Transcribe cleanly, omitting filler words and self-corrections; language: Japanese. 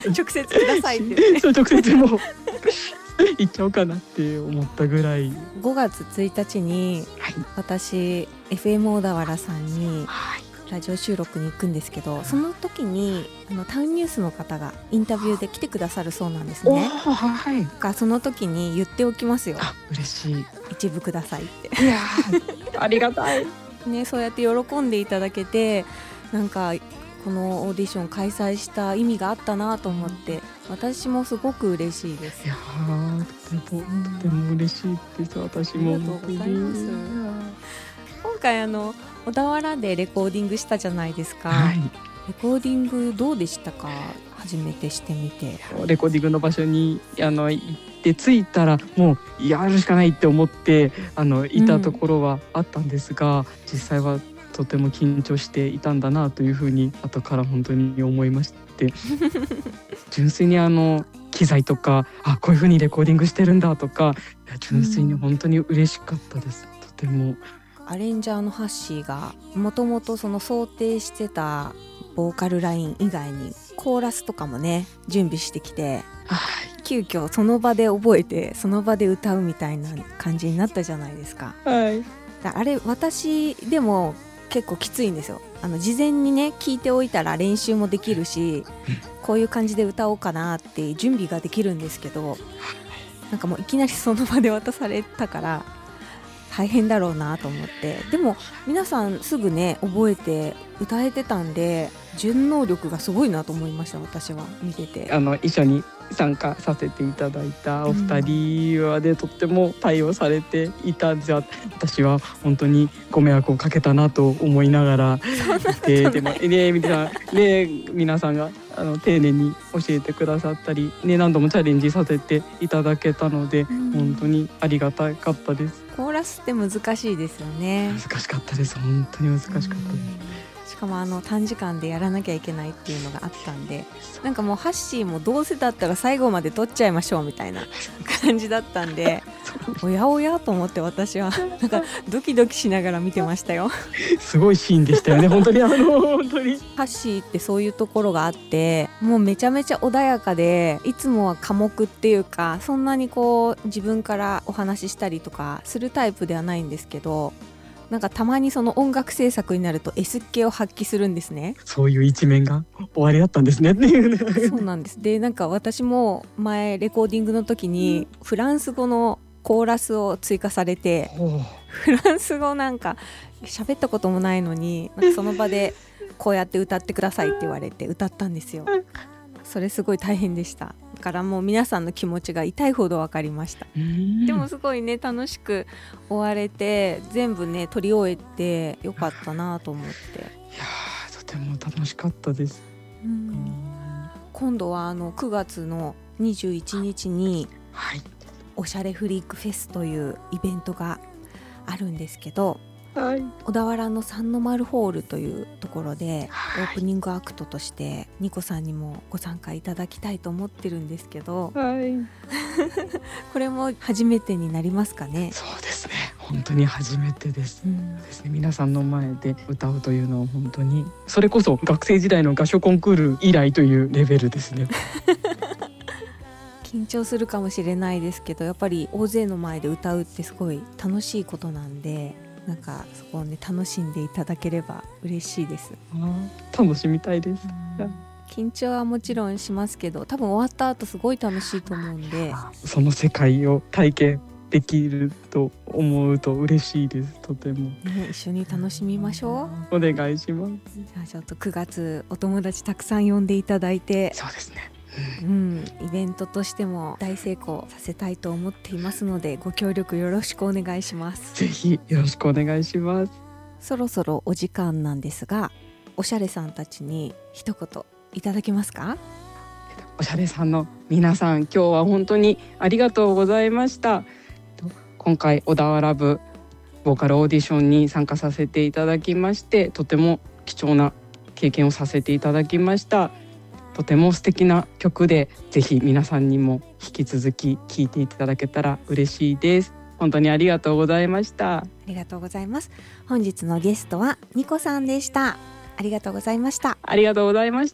直接くださいってそう直接もう行っちゃおうかなって思ったぐらい。 5月1日に私 FM 小田原さんにラジオ収録に行くんですけど、その時にタウンニュースの方がインタビューで来てくださるそうなんですね。 はい。 その時に言っておきますよ。 嬉しい。 一部くださいって。 いやありがたいね、そうやって喜んでいただけて、なんかこのオーディション開催した意味があったなと思って、私もすごく嬉しいです。 いやとても嬉しいです。私も。 ありがとうございます。今回小田原でレコーディングしたじゃないですか、はい、レコーディングどうでしたか？初めてしてみて。 レコーディングの場所に行って着いたらもうやるしかないって思っていたところはあったんですが、実際はとても緊張していたんだなというふうに後から本当に思いまして純粋に機材とかこういうふうにレコーディングしてるんだとか、純粋に本当に嬉しかったです。とても。 アレンジャーのハッシーがもともとその想定してたボーカルライン以外にコーラスとかもね準備してきて、急遽その場で覚えてその場で歌うみたいな感じになったじゃないですか。あれ私でも結構きついんですよ。事前にね聞いておいたら練習もできるし、こういう感じで歌おうかなって準備ができるんですけど、なんかもういきなりその場で渡されたから大変だろうなと思って。でも皆さんすぐね覚えて歌えてたんで、順応力がすごいなと思いました。私は見てて一緒に参加させていただいたお二人はとっても対応されていたんで、私は本当にご迷惑をかけたなと思いながらでも皆さんが丁寧に教えてくださったり、何度もチャレンジさせていただけたので、本当にありがたかったです。 コーラスって難しいですよね。 難しかったです。本当に難しかったです。 しかも短時間でやらなきゃいけないっていうのがあったんで、なんかもうハッシーもどうせだったら最後まで撮っちゃいましょうみたいな感じだったんでおやおやと思って私はなんかドキドキしながら見てましたよ。 すごいシーンでしたよね本当に本当にハッシーってそういうところがあって、もうめちゃめちゃ穏やかで、いつもは寡黙っていうか、そんなにこう自分からお話ししたりとかするタイプではないんですけど、なんかたまにその音楽制作になると S っ気を発揮するんですね。 そういう一面が終わりだったんですねっていうね。 そうなんです。でなんか私も前レコーディングの時にフランス語のコーラスを追加されて、フランス語なんか喋ったこともないのに、なんかその場でこうやって歌ってくださいって言われて歌ったんですよ。それすごい大変でした。だからもう皆さんの気持ちが痛いほど分かりました。でもすごいね楽しく終われて、全部ね撮り終えてよかったなと思って。いやとても楽しかったです。 今度は9月の21日におしゃれフリークフェスというイベントがあるんですけど、小田原の三の丸ホールというところでオープニングアクトとしてニコさんにもご参加いただきたいと思ってるんですけど、これも初めてになりますかね？ そうですね、本当に初めてです。皆さんの前で歌うというのは本当にそれこそ学生時代の合唱コンクール以来というレベルですね。 緊張するかもしれないですけど、やっぱり大勢の前で歌うってすごい楽しいことなんで、なんかそこをね楽しんでいただければ嬉しいです。 楽しみたいです。 緊張はもちろんしますけど、多分終わった後すごい楽しいと思うんで、 その世界を体験できると思うと嬉しいです。とても、 一緒に楽しみましょう。お願いします。 じゃあちょっと9月お友達たくさん呼んでいただいて、 そうですね、 イベントとしても大成功させたいと思っていますので、ご協力よろしくお願いします。 ぜひよろしくお願いします。 そろそろお時間なんですが、おしゃれさんたちに一言いただけますか？ おしゃれさんの皆さん、今日は本当にありがとうございました。今回小田原部ボーカルオーディションに参加させていただきまして、とても貴重な経験をさせていただきました。とても素敵な曲で、ぜひ皆さんにも引き続き聴いていただけたら嬉しいです。本当にありがとうございました。 ありがとうございます。本日のゲストはニコさんでした。ありがとうございました。 ありがとうございました。